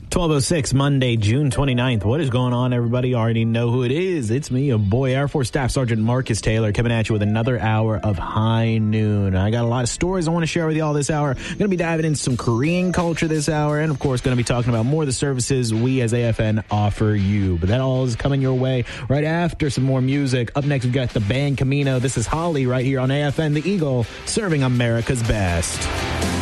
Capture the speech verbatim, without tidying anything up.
twelve oh six, Monday, June twenty-ninth. What is going on, everybody? You already know who it is. It's me, your boy, Air Force Staff Sergeant Marcus Taylor, coming at you with another hour of High Noon. I got a lot of stories I want to share with you all this hour. Going to be diving into some Korean culture this hour, and of course, going to be talking about more of the services we as A F N offer you. But that all is coming your way right after some more music. Up next, we've got the band Camino. This is Holly right here on A F N, the Eagle, serving America's best.